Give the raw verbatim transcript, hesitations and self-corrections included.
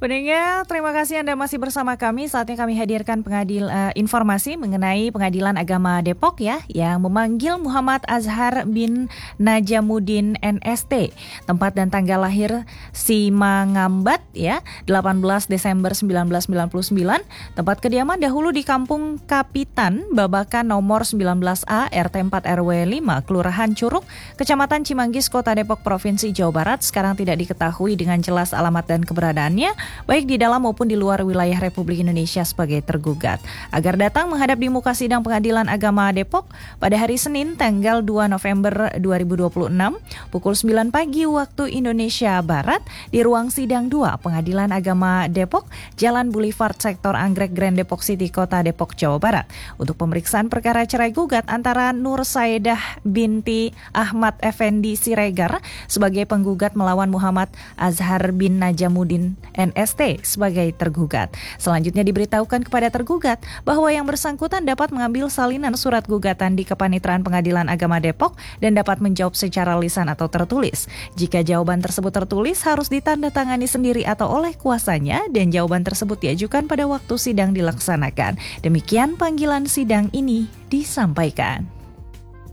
Pendengar, terima kasih Anda masih bersama kami. Saatnya kami hadirkan pengadil uh, informasi mengenai Pengadilan Agama Depok ya, yang memanggil Muhammad Azhar bin Najamuddin M Si. Tempat dan tanggal lahir Simangambat ya, delapan belas Desember seribu sembilan ratus sembilan puluh sembilan. Tempat kediaman dahulu di Kampung Kapitan, Babakan nomor sembilan belas A, R T empat R W lima, Kelurahan Curug, Kecamatan Cimanggis, Kota Depok, Provinsi Jawa Barat. Sekarang tidak diketahui dengan jelas alamat dan keberadaannya, baik di dalam maupun di luar wilayah Republik Indonesia sebagai tergugat. Agar datang menghadap di muka sidang Pengadilan Agama Depok pada hari Senin tanggal dua November dua ribu dua puluh enam pukul sembilan pagi waktu Indonesia Barat di ruang sidang dua Pengadilan Agama Depok, Jalan Boulevard Sektor Anggrek Grand Depok City, Kota Depok, Jawa Barat, untuk pemeriksaan perkara cerai gugat antara Nur Saedah binti Ahmad Effendi Siregar sebagai penggugat melawan Muhammad Azhar bin Najamuddin M Si sebagai tergugat. Selanjutnya diberitahukan kepada tergugat bahwa yang bersangkutan dapat mengambil salinan surat gugatan di Kepanitraan Pengadilan Agama Depok dan dapat menjawab secara lisan atau tertulis. Jika jawaban tersebut tertulis, harus ditandatangani sendiri atau oleh kuasanya dan jawaban tersebut diajukan pada waktu sidang dilaksanakan. Demikian panggilan sidang ini disampaikan.